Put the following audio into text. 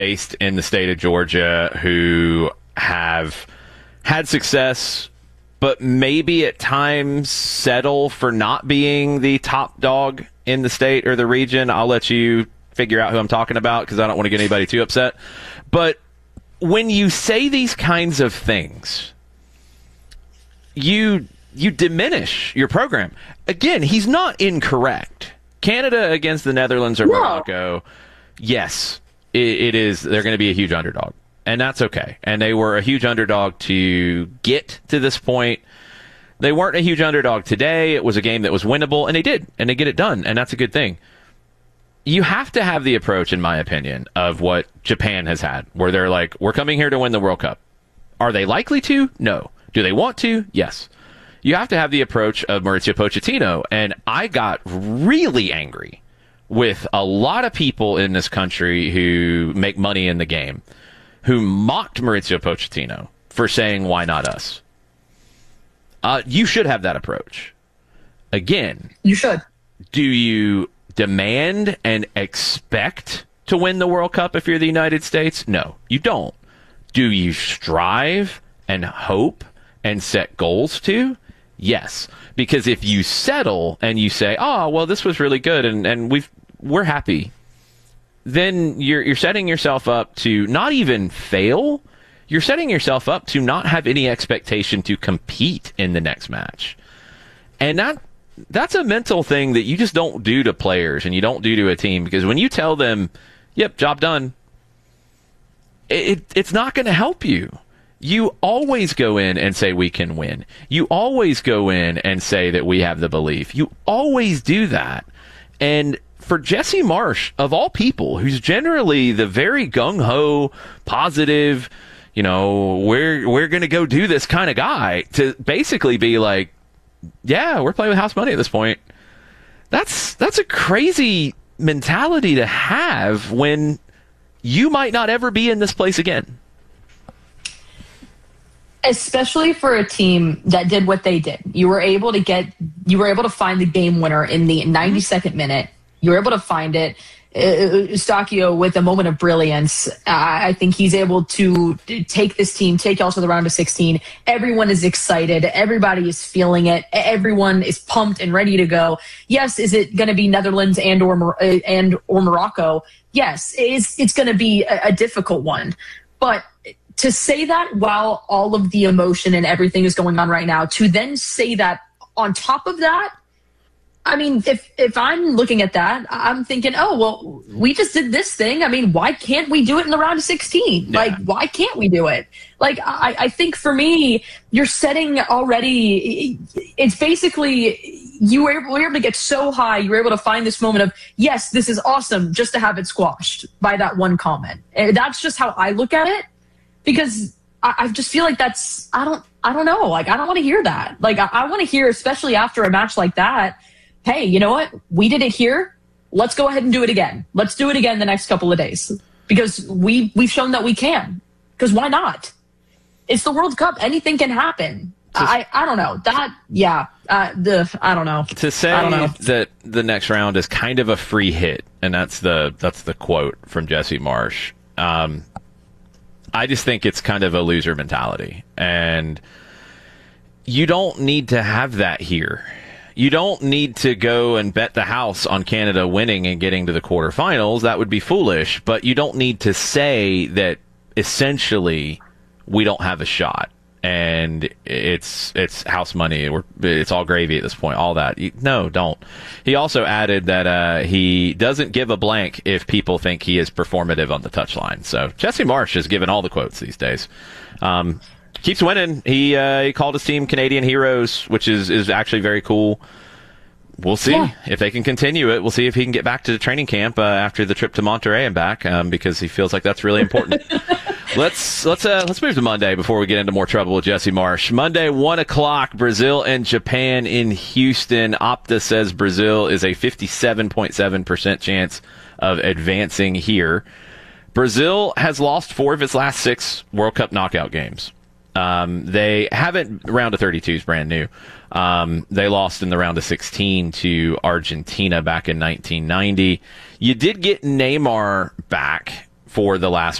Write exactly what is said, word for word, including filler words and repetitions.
based in the state of Georgia who have had success, but maybe at times settle for not being the top dog in the state or the region. I'll let you figure out who I'm talking about because I don't want to get anybody too upset. But when you say these kinds of things, you you diminish your program. Again, he's not incorrect. Canada against the Netherlands or no. Morocco, yes, it, it is. They're going to be a huge underdog, and that's okay. And they were a huge underdog to get to this point. They weren't a huge underdog today. It was a game that was winnable, and they did, and they get it done, and that's a good thing. You have to have the approach, in my opinion, of what Japan has had, where they're like, we're coming here to win the World Cup. Are they likely to? No. Do they want to? Yes. You have to have the approach of Mauricio Pochettino, and I got really angry with a lot of people in this country who make money in the game, who mocked Mauricio Pochettino for saying, why not us? Uh, you should have that approach. Again, you should. Do you demand and expect to win the World Cup if you're the United States? No, you don't. Do you strive and hope and set goals to? Yes. Because if you settle and you say, oh, well, this was really good and, and we've, we're happy, then you're, you're setting yourself up to not even fail. You're setting yourself up to not have any expectation to compete in the next match. And that that's a mental thing that you just don't do to players and you don't do to a team, because when you tell them, yep, job done, it, it's not going to help you. You always go in and say we can win. You always go in and say that we have the belief. You always do that. And for Jesse Marsch, of all people, who's generally the very gung-ho, positive, you know, we're we're going to go do this kind of guy, to basically be like, yeah, we're playing with house money at this point. That's that's a crazy mentality to have when you might not ever be in this place again. Especially for a team that did what they did. You were able to get, you were able to find the game winner in the ninety-second minute. You were able to find it. Eustáquio with a moment of brilliance. I think he's able to take this team, take y'all to the round of sixteen. Everyone is excited. Everybody is feeling it. Everyone is pumped and ready to go. Yes, is it going to be Netherlands and or and or Morocco? Yes, it's it's going to be a, a difficult one. But to say that while all of the emotion and everything is going on right now, to then say that on top of that, I mean, if if I'm looking at that, I'm thinking, oh, well, we just did this thing. I mean, why can't we do it in the round of sixteen? Yeah. Like, why can't we do it? Like, I, I think for me, you're setting already, it's basically, you were able, we were able to get so high, you were able to find this moment of, yes, this is awesome, just to have it squashed by that one comment. And that's just how I look at it, because I, I just feel like that's, I don't, I don't know. Like, I don't want to hear that. Like, I, I want to hear, especially after a match like that, hey, you know what? We did it here. Let's go ahead and do it again. Let's do it again the next couple of days, because we, we've shown that we can. Because why not? It's the World Cup. Anything can happen. To, I, I don't know. That, yeah. Uh, the I don't know. To say I don't know. that the next round is kind of a free hit, and that's the that's the quote from Jesse Marsch. Um, I just think it's kind of a loser mentality. And you don't need to have that here. You don't need to go and bet the house on Canada winning and getting to the quarterfinals. That would be foolish. But you don't need to say that essentially we don't have a shot and it's it's house money. We're, it's all gravy at this point, all that. No, don't. He also added that uh, he doesn't give a blank if people think he is performative on the touchline. So Jesse Marsch is giving all the quotes these days. Um Keeps winning. He uh, he called his team Canadian Heroes, which is, is actually very cool. We'll see yeah. if they can continue it. We'll see if he can get back to the training camp uh, after the trip to Monterrey and back, um, because he feels like that's really important. let's let's uh, let's move to Monday before we get into more trouble with Jesse Marsch. Monday, one o'clock, Brazil and Japan in Houston. Opta says Brazil is a fifty-seven point seven percent chance of advancing here. Brazil has lost four of its last six World Cup knockout games. Um, they haven't, round of thirty-two is brand new. Um, they lost in the round of sixteen to Argentina back in nineteen ninety. You did get Neymar back for the last